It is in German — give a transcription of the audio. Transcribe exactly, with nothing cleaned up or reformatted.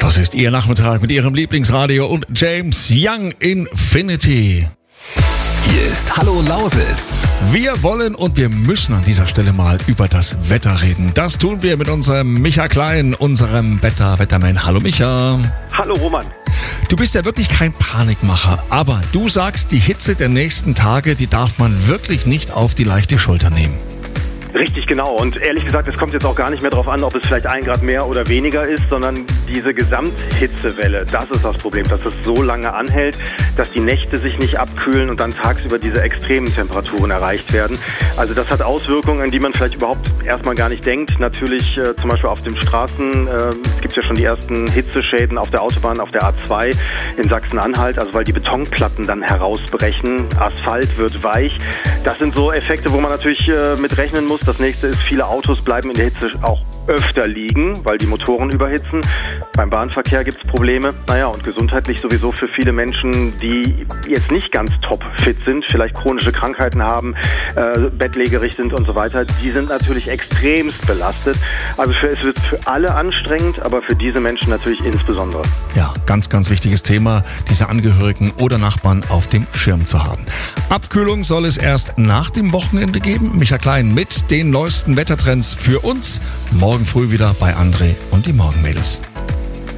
Das ist Ihr Nachmittag mit Ihrem Lieblingsradio und James Young Infinity. Hier ist Hallo Lausitz. Wir wollen und wir müssen an dieser Stelle mal über das Wetter reden. Das tun wir mit unserem Micha Klein, unserem Wetter-Wetterman. Hallo Micha. Hallo Roman. Du bist ja wirklich kein Panikmacher, aber du sagst, die Hitze der nächsten Tage, die darf man wirklich nicht auf die leichte Schulter nehmen. Richtig, genau. Und ehrlich gesagt, es kommt jetzt auch gar nicht mehr darauf an, ob es vielleicht ein Grad mehr oder weniger ist, sondern diese Gesamthitzewelle, das ist das Problem, dass es so lange anhält, dass die Nächte sich nicht abkühlen und dann tagsüber diese extremen Temperaturen erreicht werden. Also das hat Auswirkungen, an die man vielleicht überhaupt erstmal gar nicht denkt. Natürlich äh, zum Beispiel auf den Straßen, äh, es gibt ja schon die ersten Hitzeschäden auf der Autobahn, auf der A zwei in Sachsen-Anhalt, also weil die Betonplatten dann herausbrechen, Asphalt wird weich. Das sind so Effekte, wo man natürlich äh, mit rechnen muss. Das nächste ist, viele Autos bleiben in der Hitze auch öfter liegen, weil die Motoren überhitzen. Beim Bahnverkehr gibt es Probleme. Naja, und gesundheitlich sowieso für viele Menschen, die jetzt nicht ganz top fit sind, vielleicht chronische Krankheiten haben, äh, bettlägerig sind und so weiter, die sind natürlich extremst belastet. Also für, es wird für alle anstrengend, aber für diese Menschen natürlich insbesondere. Ja, ganz, ganz wichtiges Thema, diese Angehörigen oder Nachbarn auf dem Schirm zu haben. Abkühlung soll es erst nach dem Wochenende geben. Micha Klein mit den neuesten Wettertrends für uns. Morgen früh wieder bei André und die Morgenmädels.